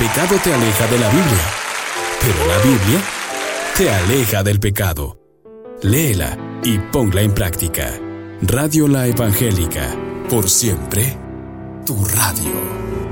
pecado te aleja de la Biblia, pero la Biblia te aleja del pecado. Léela y ponla en práctica. Radio La Evangélica, por siempre, tu radio.